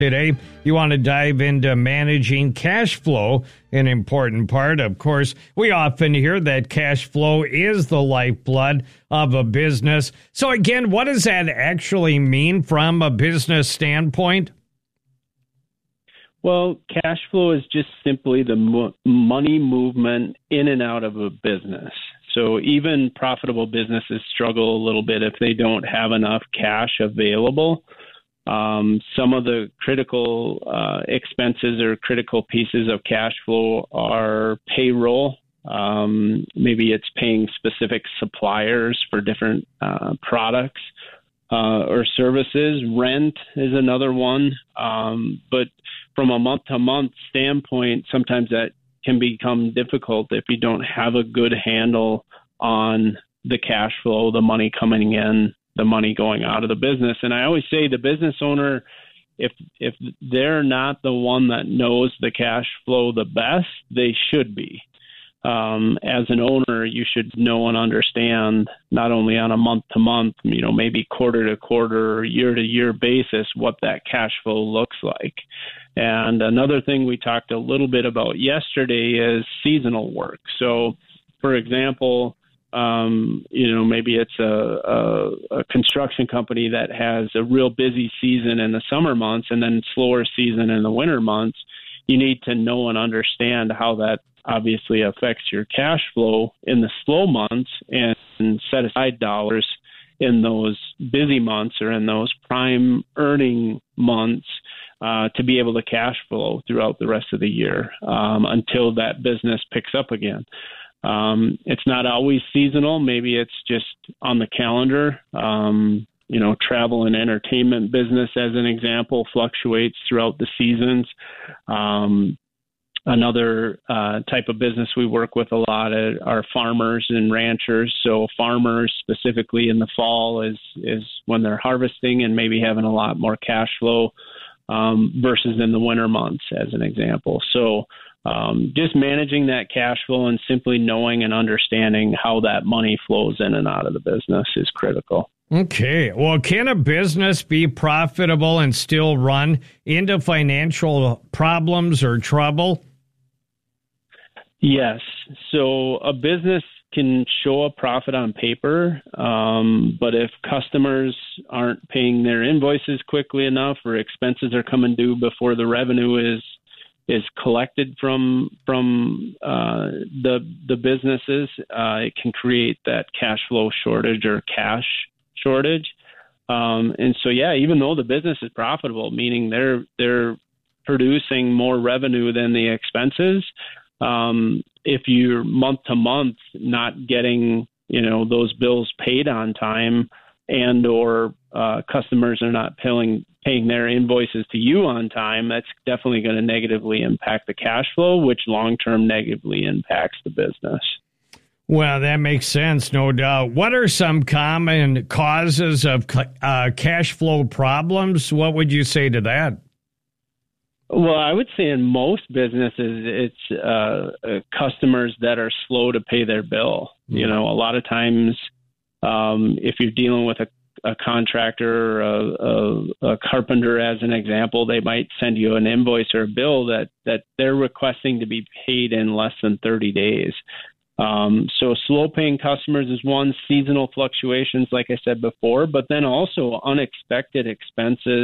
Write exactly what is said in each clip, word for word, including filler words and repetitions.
Today, you want to dive into managing cash flow, an important part. Of course, we often hear that cash flow is the lifeblood of a business. So again, what does that actually mean from a business standpoint? Well, cash flow is just simply the mo- money movement in and out of a business. So even profitable businesses struggle a little bit if they don't have enough cash available. Um, some of the critical uh, expenses or critical pieces of cash flow are payroll. Um, maybe it's paying specific suppliers for different uh, products uh, or services. Rent is another one. Um, but from a month-to-month standpoint, sometimes that can become difficult if you don't have a good handle on the cash flow, the money coming in, the money going out of the business. And I always say the business owner, if if they're not the one that knows the cash flow the best, they should be. Um, as an owner, you should know and understand not only on a month-to-month, you know, maybe quarter-to-quarter or year-to-year basis what that cash flow looks like. And another thing we talked a little bit about yesterday is seasonal work. So, for example, Um, you know, maybe it's a, a, a construction company that has a real busy season in the summer months and then slower season in the winter months. You need to know and understand how that obviously affects your cash flow in the slow months and, and set aside dollars in those busy months or in those prime earning months uh, to be able to cash flow throughout the rest of the year um, until that business picks up again. Um, it's not always seasonal. Maybe it's just on the calendar. Um, you know, travel and entertainment business, as an example, fluctuates throughout the seasons. Um, another uh, type of business we work with a lot are farmers and ranchers. So farmers specifically in the fall is, is when they're harvesting and maybe having a lot more cash flow um, versus in the winter months, as an example. So Um, just managing that cash flow and simply knowing and understanding how that money flows in and out of the business is critical. Okay. Well, can a business be profitable and still run into financial problems or trouble? Yes. So a business can show a profit on paper, um, but if customers aren't paying their invoices quickly enough or expenses are coming due before the revenue is is collected from from uh, the the businesses, uh, it can create that cash flow shortage or cash shortage. Um, and so, yeah, even though the business is profitable, meaning they're they're producing more revenue than the expenses, um, if you're month to month not getting you know those bills paid on time, and or uh, customers are not paying paying their invoices to you on time, that's definitely going to negatively impact the cash flow, which long-term negatively impacts the business. Well, that makes sense, no doubt. What are some common causes of uh, cash flow problems? What would you say to that? Well, I would say in most businesses, it's uh, uh, customers that are slow to pay their bill. Mm-hmm. You know, a lot of times um, if you're dealing with a a contractor, a, a, a carpenter, as an example, they might send you an invoice or a bill that, that they're requesting to be paid in less than thirty days. Um, so slow paying customers is one, seasonal fluctuations, like I said before, but then also unexpected expenses.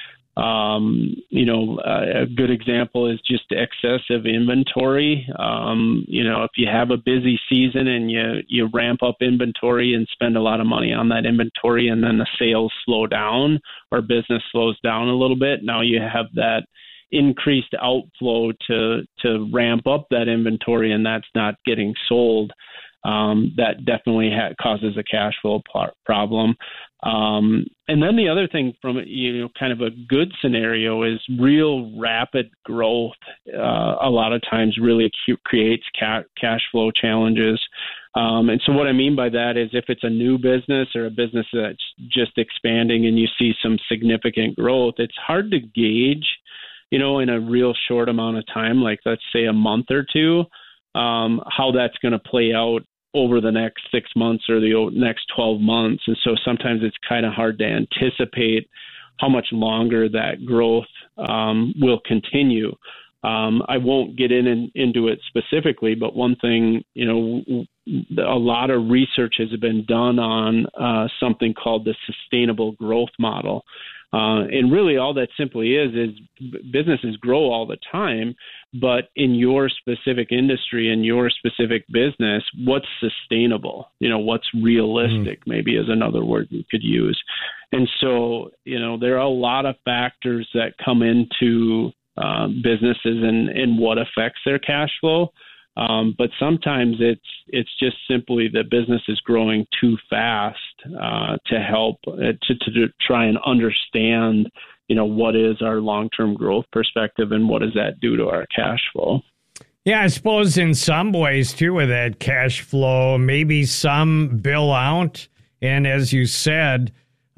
Um, you know, uh, a good example is just excessive inventory. Um, you know, if you have a busy season and you, you ramp up inventory and spend a lot of money on that inventory and then the sales slow down or business slows down a little bit, now you have that increased outflow to, to ramp up that inventory and that's not getting sold. Um, that definitely ha- causes a cash flow par- problem. Um, and then the other thing from, you know, kind of a good scenario is real rapid growth. Uh, a lot of times really acute, creates ca- cash flow challenges. Um, and so what I mean by that is if it's a new business or a business that's just expanding and you see some significant growth, it's hard to gauge, you know, in a real short amount of time, like let's say a month or two, um, how that's going to play out over the next six months or the next twelve months. And so sometimes it's kind of hard to anticipate how much longer that growth um, will continue. Um, I won't get in, in into it specifically, but one thing, you know, a lot of research has been done on uh, something called the sustainable growth model. Uh, and really all that simply is, is businesses grow all the time, but in your specific industry, in your specific business, what's sustainable? You know, what's realistic, mm-hmm. maybe is another word you could use. And so, you know, there are a lot of factors that come into uh, businesses and, and what affects their cash flow. Um, but sometimes it's it's just simply the business is growing too fast uh, to help uh, to, to try and understand, you know, what is our long-term growth perspective and what does that do to our cash flow. Yeah, I suppose in some ways, too, with that cash flow, maybe some bill out. And as you said,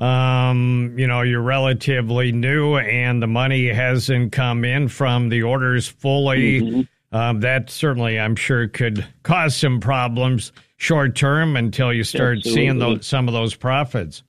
um, you know, you're relatively new and the money hasn't come in from the orders fully. Mm-hmm. Um, that certainly, I'm sure, could cause some problems short term until you start Absolutely. seeing those, some of those profits.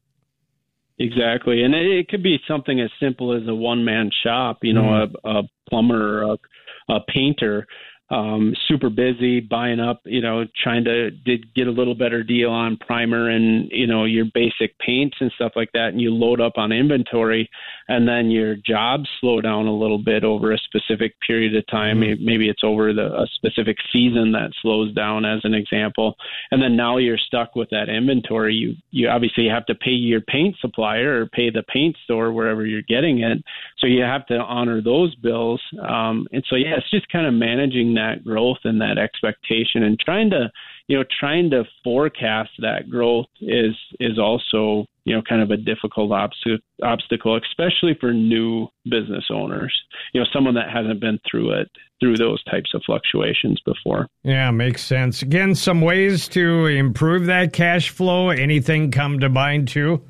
Exactly. And it, it could be something as simple as a one-man shop, you know, mm. a, a plumber, a, a painter, um, super busy, buying up, you know, trying to did get a little better deal on primer and, you know, your basic paints and stuff like that. And you load up on inventory and then your jobs slow down a little bit over a specific period of time. Mm-hmm. Maybe it's over the, a specific season that slows down as an example. And then now you're stuck with that inventory. You, you obviously have to pay your paint supplier or pay the paint store wherever you're getting it. So you have to honor those bills. Um, and so, yeah, it's just kind of managing that growth and that expectation and trying to, you know, trying to forecast that growth is, is also, you know, kind of a difficult obst- obstacle, especially for new business owners, you know, someone that hasn't been through it, through those types of fluctuations before. Yeah, makes sense. Again, some ways to improve that cash flow. Anything come to mind too?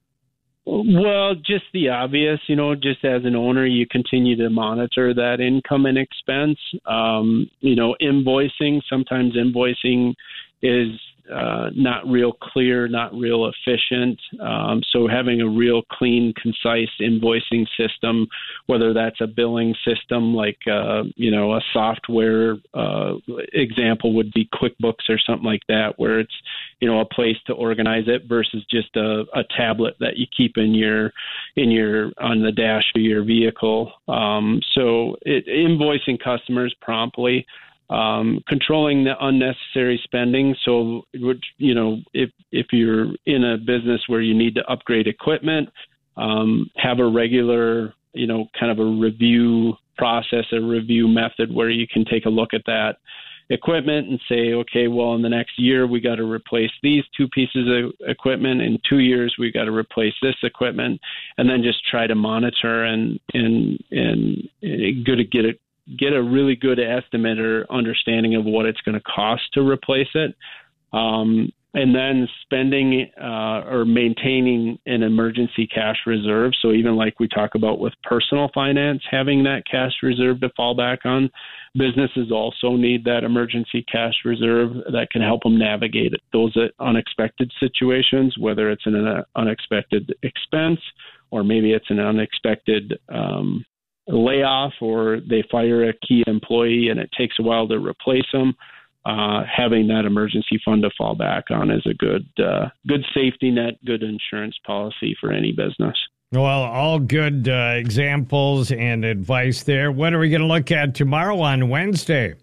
Well, just the obvious, you know, just as an owner, you continue to monitor that income and expense. Um, you know, invoicing, sometimes invoicing is uh, not real clear, not real efficient. Um, so having a real clean, concise invoicing system, whether that's a billing system like, uh, you know, a software uh, example would be QuickBooks or something like that, where it's, you know, a place to organize it versus just a, a tablet that you keep in your, in your, on the dash of your vehicle. Um, so it, invoicing customers promptly. Um, controlling the unnecessary spending. So, you know, if if you're in a business where you need to upgrade equipment, um, have a regular, you know, kind of a review process, a review method where you can take a look at that equipment and say, okay, well, in the next year, we got to replace these two pieces of equipment. In two years, we got to replace this equipment, and then just try to monitor and and and, and good to get it. get a really good estimate or understanding of what it's going to cost to replace it. Um, and then spending uh, or maintaining an emergency cash reserve. So even like we talk about with personal finance, having that cash reserve to fall back on, businesses also need that emergency cash reserve that can help them navigate those unexpected situations, whether it's an unexpected expense or maybe it's an unexpected um layoff or they fire a key employee and it takes a while to replace them. Uh, having that emergency fund to fall back on is a good, uh, good safety net, good insurance policy for any business. Well, all good uh, examples and advice there. What are we going to look at tomorrow on Wednesday?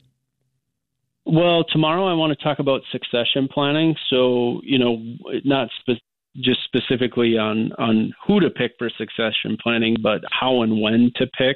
Well, tomorrow I want to talk about succession planning. So, you know, not specific. just specifically on, on who to pick for succession planning, but how and when to pick.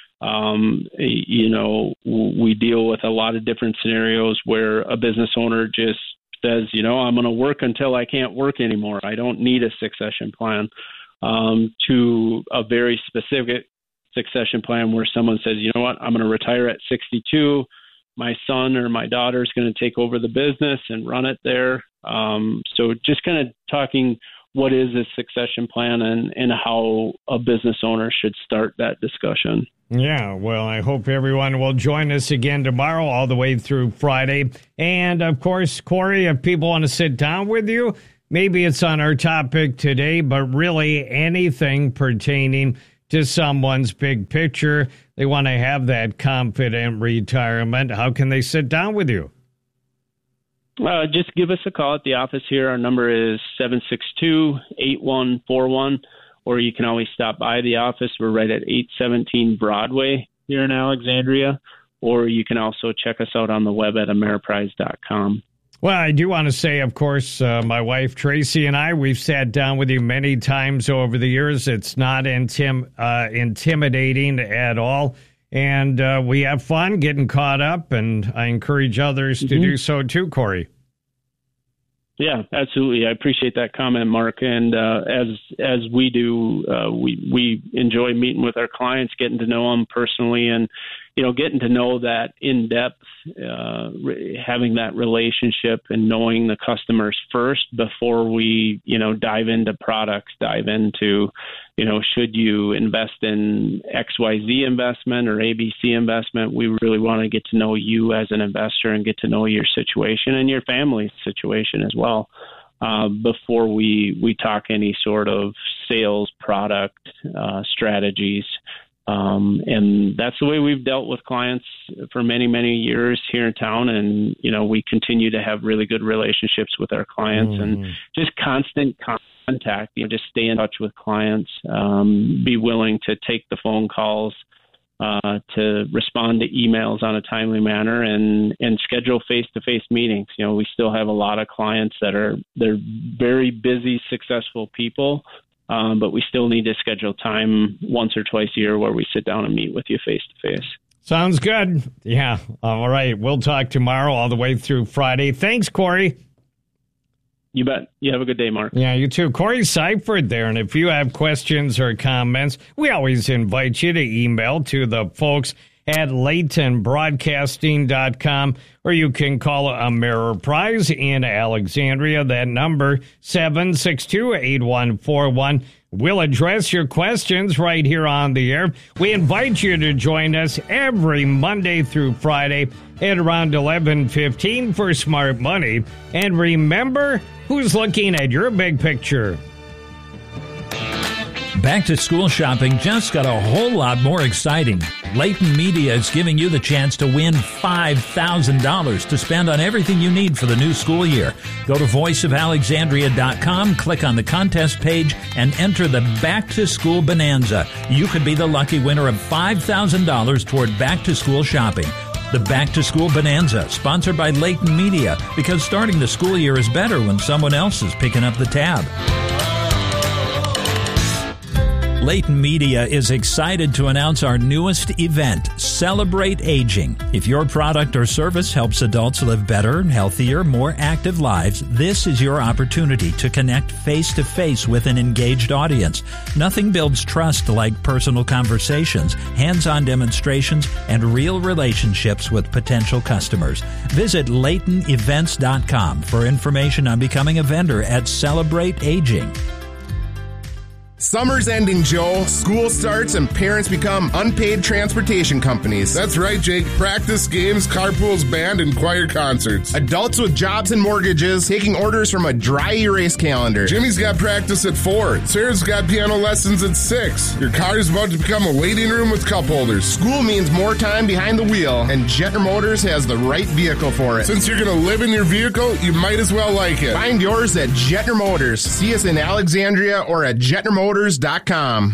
Um, you know, we deal with a lot of different scenarios where a business owner just says, you know, I'm going to work until I can't work anymore. I don't need a succession plan, um, to a very specific succession plan where someone says, you know what, I'm going to retire at sixty-two. My son or my daughter is going to take over the business and run it there. Um, so just kind of talking what is a succession plan and, and how a business owner should start that discussion. Yeah, well, I hope everyone will join us again tomorrow all the way through Friday. And, of course, Corey, if people want to sit down with you, maybe it's on our topic today, but really anything pertaining to someone's big picture. They want to have that confident retirement. How can they sit down with you? Uh, just give us a call at the office here. Our number is seven six two, eight one four one, or you can always stop by the office. We're right at eight seventeen Broadway here in Alexandria, or you can also check us out on the web at Ameriprise dot com. Well, I do want to say, of course, uh, my wife Tracy and I, we've sat down with you many times over the years. It's not intim- uh, intimidating at all. And uh, we have fun getting caught up, and I encourage others mm-hmm. to do so too, Corey. Yeah, absolutely. I appreciate that comment, Mark. And uh, as as we do, uh, we we enjoy meeting with our clients, getting to know them personally, and you know, getting to know that in depth, uh, re- having that relationship and knowing the customers first before we, you know, dive into products, dive into, you know, should you invest in X Y Z investment or A B C investment? We really want to get to know you as an investor and get to know your situation and your family's situation as well. Uh, before we, we talk any sort of sales, product, uh, strategies. Um, and that's the way we've dealt with clients for many, many years here in town. And, you know, we continue to have really good relationships with our clients mm. and just constant contact, you know, just stay in touch with clients, um, be willing to take the phone calls, uh, to respond to emails on a timely manner and, and schedule face-to-face meetings. You know, we still have a lot of clients that are, they're very busy, successful people. Um, but we still need to schedule time once or twice a year where we sit down and meet with you face to face. Sounds good. Yeah. All right. We'll talk tomorrow all the way through Friday. Thanks, Corey. You bet. You have a good day, Mark. Yeah, you too. Corey Seifert there. And if you have questions or comments, we always invite you to email to the folks at Layton Broadcasting dot com, or you can call Ameriprise in Alexandria. That number, seven six two, eight one four one. We'll address your questions right here on the air. We invite you to join us every Monday through Friday at around eleven fifteen for Smart Money. And remember, who's looking at your big picture? Back to school shopping just got a whole lot more exciting. Layton Media is giving you the chance to win five thousand dollars to spend on everything you need for the new school year. Go to voice of alexandria dot com, click on the contest page, and enter the Back to School Bonanza. You could be the lucky winner of five thousand dollars toward back to school shopping. The Back to School Bonanza, sponsored by Layton Media, because starting the school year is better when someone else is picking up the tab. Layton Media is excited to announce our newest event, Celebrate Aging. If your product or service helps adults live better, healthier, more active lives, this is your opportunity to connect face-to-face with an engaged audience. Nothing builds trust like personal conversations, hands-on demonstrations, and real relationships with potential customers. Visit Layton Events dot com for information on becoming a vendor at Celebrate Aging. Summer's ending, Joe. School starts and parents become unpaid transportation companies. That's right, Jake. Practice, games, carpools, band, and choir concerts. Adults with jobs and mortgages taking orders from a dry erase calendar. Jimmy's got practice at four. Sarah's got piano lessons at six. Your car is about to become a waiting room with cup holders. School means more time behind the wheel, and Jetner Motors has the right vehicle for it. Since you're going to live in your vehicle, you might as well like it. Find yours at Jetner Motors. See us in Alexandria or at Jetner Motors dot com.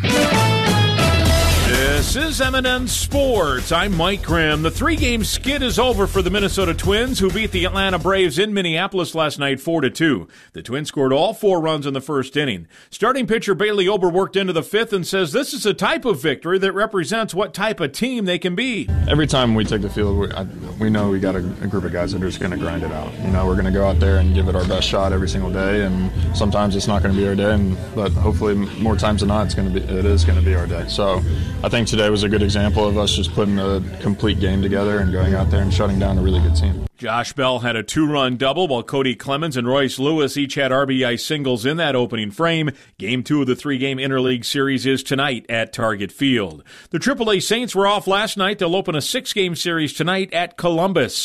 This is M and N Sports. I'm Mike Grimm. The three-game skid is over for the Minnesota Twins, who beat the Atlanta Braves in Minneapolis last night four to two. The Twins scored all four runs in the first inning. Starting pitcher Bailey Ober worked into the fifth and says this is a type of victory that represents what type of team they can be. Every time we take the field, we, I, we know we got a, a group of guys that are just going to grind it out. You know, we're going to go out there and give it our best shot every single day, and sometimes it's not going to be our day, and, but hopefully more times than not, it's going to be. It is going to be our day. So I think today was a good example of us just putting a complete game together and going out there and shutting down a really good team. Josh Bell had a two-run double, while Cody Clemens and Royce Lewis each had R B I singles in that opening frame. Game two of the three-game interleague series is tonight at Target Field. The triple A Saints were off last night. They'll open a six-game series tonight at Columbus.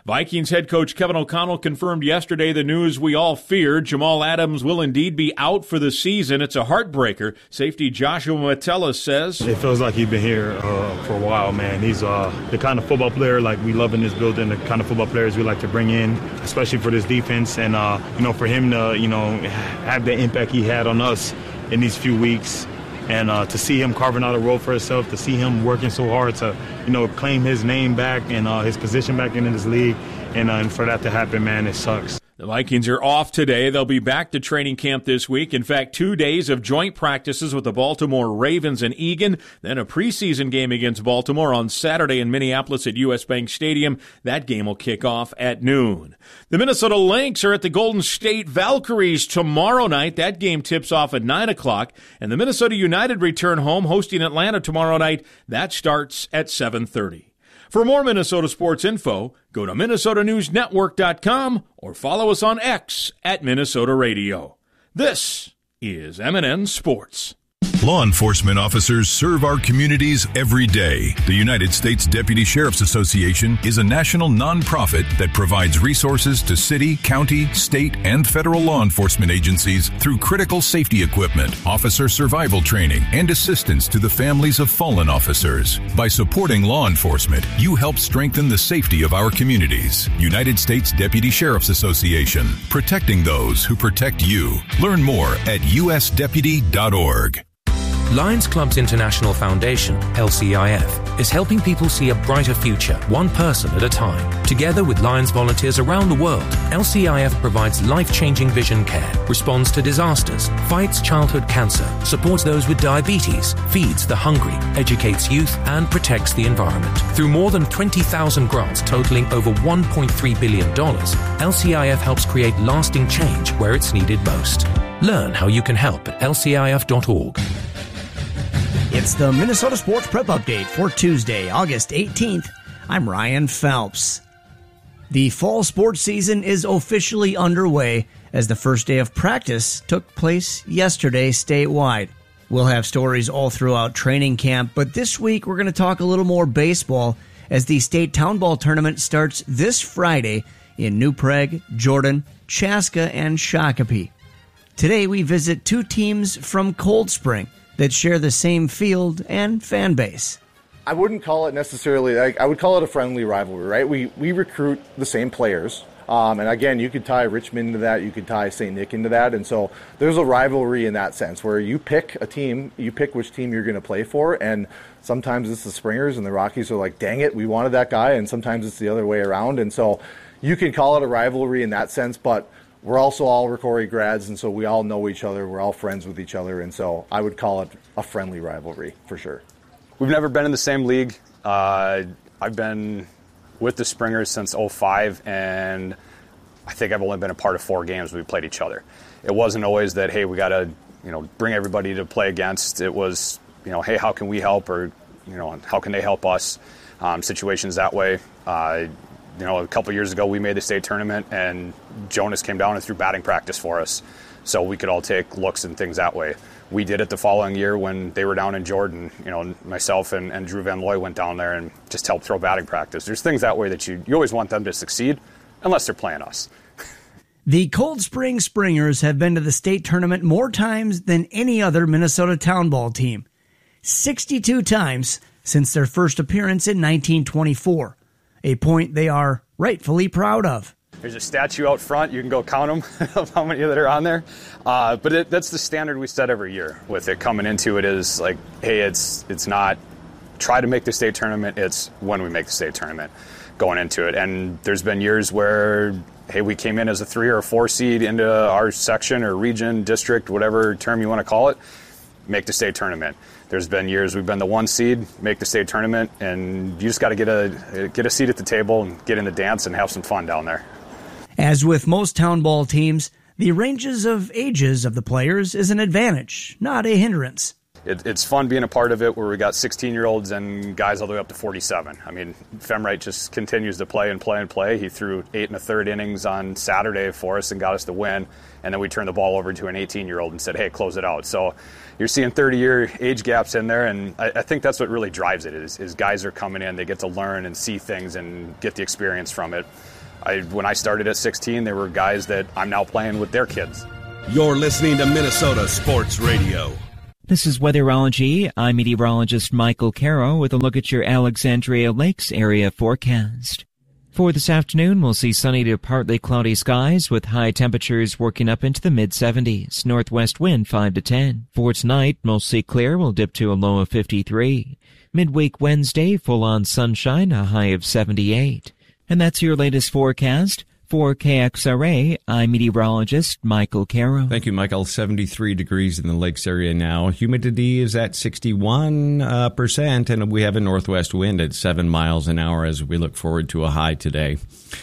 Vikings head coach Kevin O'Connell confirmed yesterday the news we all feared. Jamal Adams will indeed be out for the season. It's a heartbreaker. Safety Joshua Metella says, it feels like he's been here uh, for a while, man. He's uh, the kind of football player like we love in this building, the kind of football players we like to bring in, especially for this defense. And, uh, you know, for him to, you know, have the impact he had on us in these few weeks. And uh, to see him carving out a role for himself, to see him working so hard to, you know, claim his name back and uh, his position back in this league, and, uh, and for that to happen, man, it sucks. The Vikings are off today. They'll be back to training camp this week. In fact, two days of joint practices with the Baltimore Ravens and Egan, then a preseason game against Baltimore on Saturday in Minneapolis at U S Bank Stadium. That game will kick off at noon. The Minnesota Lynx are at the Golden State Valkyries tomorrow night. That game tips off at nine o'clock. And the Minnesota United return home, hosting Atlanta tomorrow night. That starts at seven thirty. For more Minnesota sports info, go to Minnesota News Network dot com or follow us on X at Minnesota Radio. This is M and N Sports. Law enforcement officers serve our communities every day. The United States Deputy Sheriff's Association is a national nonprofit that provides resources to city, county, state, and federal law enforcement agencies through critical safety equipment, officer survival training, and assistance to the families of fallen officers. By supporting law enforcement, you help strengthen the safety of our communities. United States Deputy Sheriff's Association, protecting those who protect you. Learn more at U S deputy dot org. Lions Clubs International Foundation, L C I F, is helping people see a brighter future, one person at a time. Together with Lions volunteers around the world, L C I F provides life-changing vision care, responds to disasters, fights childhood cancer, supports those with diabetes, feeds the hungry, educates youth, and protects the environment. Through more than twenty thousand grants totaling over one point three billion dollars, L C I F helps create lasting change where it's needed most. Learn how you can help at L C I F dot org. It's the Minnesota Sports Prep Update for Tuesday, August eighteenth. I'm Ryan Phelps. The fall sports season is officially underway as the first day of practice took place yesterday statewide. We'll have stories all throughout training camp, but this week we're going to talk a little more baseball as the state town ball tournament starts this Friday in New Prague, Jordan, Chaska, and Shakopee. Today we visit two teams from Cold Spring that share the same field and fan base. I wouldn't call it necessarily, like, I would call it a friendly rivalry, right? We we recruit the same players. Um, and again, you could tie Richmond into that, you could tie Saint Nick into that. And so there's a rivalry in that sense where you pick a team, you pick which team you're going to play for. And sometimes it's the Springers and the Rockies are like, dang it, we wanted that guy. And sometimes it's the other way around. And so you can call it a rivalry in that sense, but we're also all Rocori grads, and so we all know each other. We're all friends with each other, and so I would call it a friendly rivalry for sure. We've never been in the same league. Uh, I've been with the Springers since oh five, and I think I've only been a part of four games we played each other. It wasn't always that, hey, we got to, you know, bring everybody to play against. It was, you know, hey, how can we help, or, you know, how can they help us? Um, situations that way. Uh, You know, a couple of years ago, we made the state tournament, and Jonas came down and threw batting practice for us, so we could all take looks and things that way. We did it the following year when they were down in Jordan. You know, myself and, and Drew Van Looy went down there and just helped throw batting practice. There's things that way that you, you always want them to succeed, unless they're playing us. The Cold Spring Springers have been to the state tournament more times than any other Minnesota town ball team. sixty-two times since their first appearance in nineteen twenty-four. A point they are rightfully proud of. There's a statue out front. You can go count them of how many that are on there. Uh, but it, that's the standard we set every year with it. Coming into it is like, hey, it's it's not try to make the state tournament. It's when we make the state tournament going into it. And there's been years where, hey, we came in as a three or a four seed into our section or region, district, whatever term you want to call it, make the state tournament. There's been years we've been the one seed, make the state tournament, and you just got to get a get a seat at the table and get in the dance and have some fun down there. As with most town ball teams, the ranges of ages of the players is an advantage, not a hindrance. it, it's fun being a part of it where we got sixteen-year-olds and guys all the way up to forty-seven. I mean, Femwright just continues to play and play and play. He threw eight and a third innings on Saturday for us and got us the win. And then we turned the ball over to an eighteen-year-old and said, hey, close it out. So you're seeing thirty-year age gaps in there, and I, I think that's what really drives it is, is guys are coming in, they get to learn and see things and get the experience from it. I, when I started at sixteen, there were guys that I'm now playing with their kids. You're listening to Minnesota Sports Radio. This is Weatherology. I'm meteorologist Michael Caro with a look at your Alexandria Lakes area forecast. For this afternoon, we'll see sunny to partly cloudy skies with high temperatures working up into the mid seventies. Northwest wind five to ten. For tonight, mostly clear, will dip to a low of fifty-three. Midweek Wednesday, full-on sunshine, a high of seventy-eight. And that's your latest forecast. For K X R A, I'm meteorologist Michael Caro. Thank you, Michael. seventy-three degrees in the lakes area now. Humidity is at sixty-one percent, and we have a northwest wind at seven miles an hour as we look forward to a high today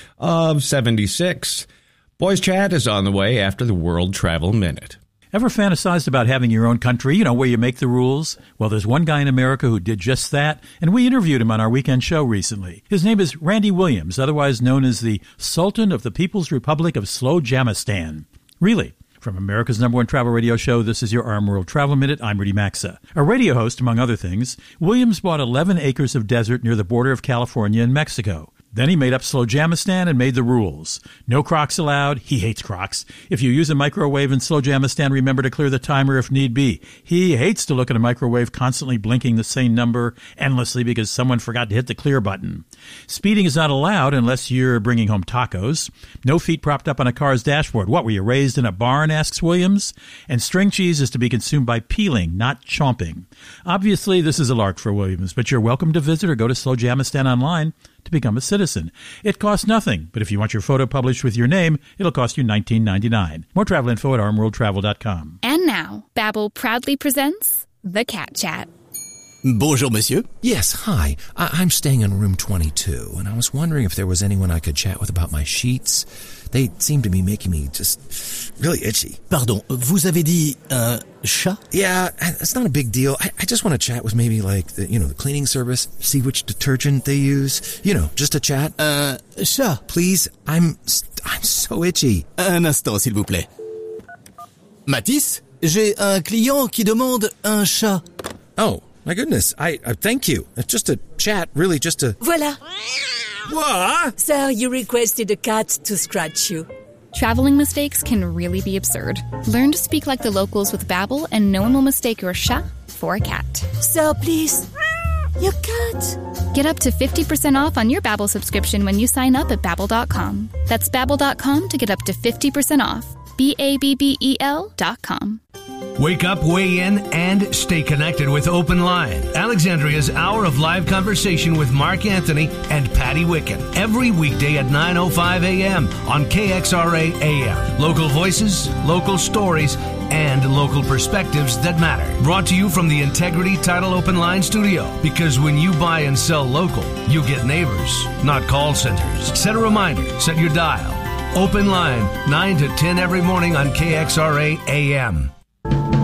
of seventy-six. Boys Chat is on the way after the World Travel Minute. Ever fantasized about having your own country, you know, where you make the rules? Well, there's one guy in America who did just that, and we interviewed him on our weekend show recently. His name is Randy Williams, otherwise known as the Sultan of the People's Republic of Slowjamistan. Really. From America's number one travel radio show, this is your Arm World Travel Minute. I'm Rudy Maxa. A radio host, among other things, Williams bought eleven acres of desert near the border of California and Mexico. Then he made up Slowjamistan and made the rules. No Crocs allowed. He hates Crocs. If you use a microwave in Slowjamistan, remember to clear the timer if need be. He hates to look at a microwave constantly blinking the same number endlessly because someone forgot to hit the clear button. Speeding is not allowed unless you're bringing home tacos. No feet propped up on a car's dashboard. What, were you raised in a barn, asks Williams? And string cheese is to be consumed by peeling, not chomping. Obviously, this is a lark for Williams, but you're welcome to visit or go to Slowjamistan online to become a citizen. It costs nothing, but if you want your photo published with your name, it'll cost you nineteen ninety-nine. More travel info at arm world travel dot com. And now, Babbel proudly presents The Cat Chat. Bonjour, monsieur. Yes, hi. I- I'm staying in room twenty-two, and I was wondering if there was anyone I could chat with about my sheets. They seem to be making me just really itchy. Pardon, vous avez dit un chat? Yeah, it's not a big deal. I, I just want to chat with maybe like the, you know, the cleaning service, see which detergent they use. You know, just a chat. Un chat? Please, I'm I'm so itchy. Un instant, s'il vous plaît. Mathis, j'ai un client qui demande un chat. Oh, my goodness. I, I thank you. It's just a chat, really just a... Voilà. What? Sir, you requested a cat to scratch you. Traveling mistakes can really be absurd. Learn to speak like the locals with Babbel, and no one will mistake your chat for a cat. Sir, please. Your cat. Get up to fifty percent off on your Babbel subscription when you sign up at Babbel dot com. That's Babbel dot com to get up to fifty percent off. B A B B E L dot com. Wake up, weigh in, and stay connected with Open Line, Alexandria's hour of live conversation with Mark Anthony and Patty Wicken. Every weekday at nine oh five a.m. on K X R A A M. Local voices, local stories, and local perspectives that matter. Brought to you from the Integrity Title Open Line studio. Because when you buy and sell local, you get neighbors, not call centers. Set a reminder, set your dial. Open Line, nine to ten every morning on K X R A A M.